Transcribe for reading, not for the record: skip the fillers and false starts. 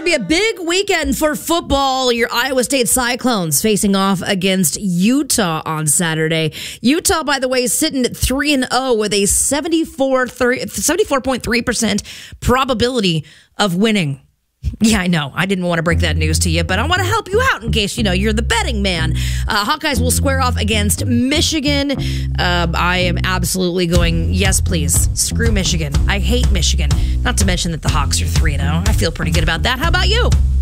be a big weekend for football. Your Iowa State Cyclones facing off against Utah on Saturday. Utah, by the way, is sitting at 3-0 with a 74.3% probability of winning. Yeah, I know. I didn't want to break that news to you, but I want to help you out in case, you're the betting man. Hawkeyes will square off against Michigan. I am absolutely going, yes, please. Screw Michigan. I hate Michigan. Not to mention that the Hawks are 3-0. I feel pretty good about that. How about you?